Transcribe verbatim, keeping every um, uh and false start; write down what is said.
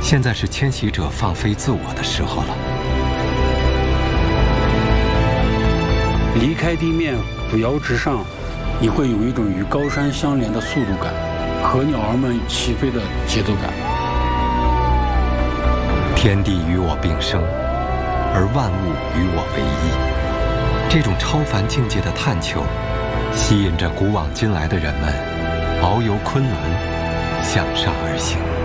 现在是迁徙者放飞自我的时候了。 离开地面，扶摇直上，你会有一种与高山相连的速度感，和鸟儿们起飞的节奏感。 天地与我并生，而万物与我为一。这种超凡境界的探求，吸引着古往今来的人们遨游昆仑，向上而行。